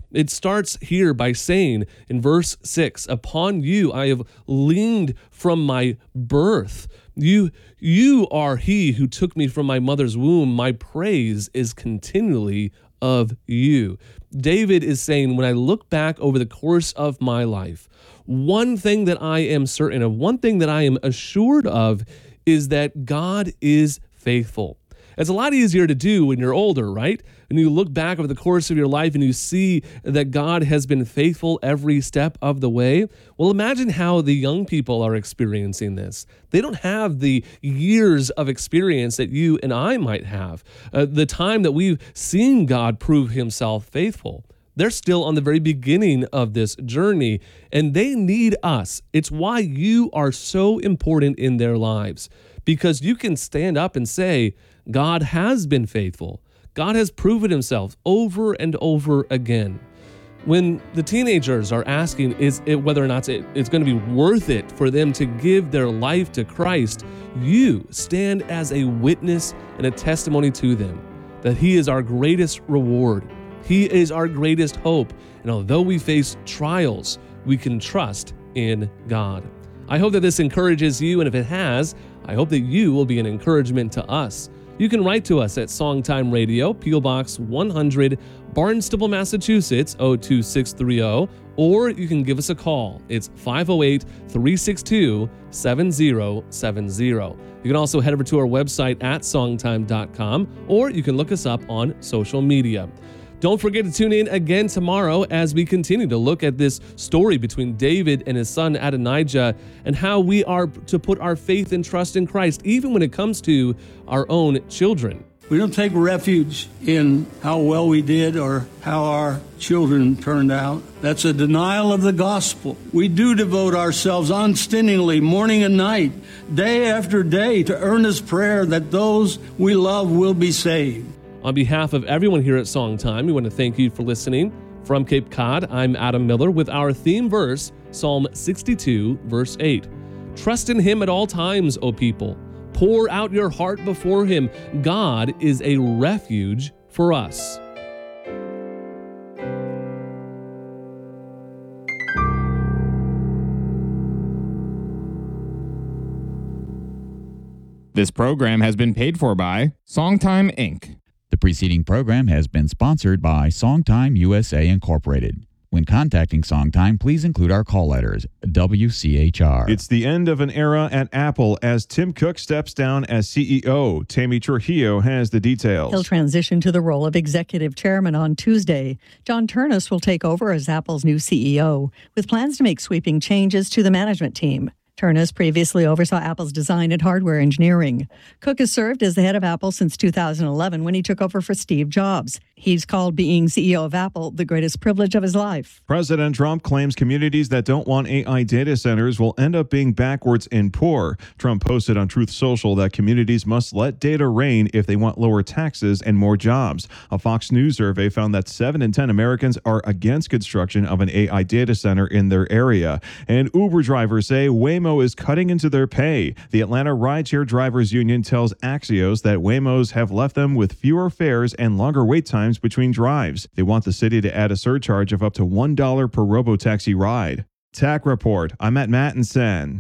It starts here by saying in verse 6, upon you I have leaned from my birth. You are he who took me from my mother's womb. My praise is continually of you. David is saying, when I look back over the course of my life, one thing that I am certain of, one thing that I am assured of, is that God is faithful. It's a lot easier to do when you're older, right? And you look back over the course of your life and you see that God has been faithful every step of the way. Well, imagine how the young people are experiencing this. They don't have the years of experience that you and I might have, the time that we've seen God prove himself faithful. They're still on the very beginning of this journey, and they need us. It's why you are so important in their lives, because you can stand up and say, God has been faithful. God has proven himself over and over again. When the teenagers are asking whether or not it's going to be worth it for them to give their life to Christ, you stand as a witness and a testimony to them that he is our greatest reward. He is our greatest hope. And although we face trials, we can trust in God. I hope that this encourages you, and if it has, I hope that you will be an encouragement to us. You can write to us at Songtime Radio, P.O. Box 100, Barnstable, Massachusetts, 02630, or you can give us a call. It's 508-362-7070. You can also head over to our website at songtime.com, or you can look us up on social media. Don't forget to tune in again tomorrow as we continue to look at this story between David and his son Adonijah, and how we are to put our faith and trust in Christ, even when it comes to our own children. We don't take refuge in how well we did or how our children turned out. That's a denial of the gospel. We do devote ourselves unstintingly, morning and night, day after day, to earnest prayer that those we love will be saved. On behalf of everyone here at Songtime, we want to thank you for listening. From Cape Cod, I'm Adam Miller with our theme verse, Psalm 62, verse 8. Trust in him at all times, O people. Pour out your heart before him. God is a refuge for us. This program has been paid for by Songtime, Inc. The preceding program has been sponsored by Songtime USA Incorporated. When contacting Songtime, please include our call letters, WCHR. It's the end of an era at Apple as Tim Cook steps down as CEO. Tammy Trujillo has the details. He'll transition to the role of executive chairman on Tuesday. John Ternus will take over as Apple's new CEO, with plans to make sweeping changes to the management team. Ternus previously oversaw Apple's design and hardware engineering. Cook has served as the head of Apple since 2011 when he took over for Steve Jobs. He's called being CEO of Apple the greatest privilege of his life. President Trump claims communities that don't want AI data centers will end up being backwards and poor. Trump posted on Truth Social that communities must let data reign if they want lower taxes and more jobs. A Fox News survey found that 7 in 10 Americans are against construction of an AI data center in their area. And Uber drivers say Waymo is cutting into their pay. The Atlanta Rideshare Drivers Union tells Axios that Waymos have left them with fewer fares and longer wait times between drives. They want the city to add a surcharge of up to $1 per robotaxi ride. Tech Report. I'm at Matt and Sen.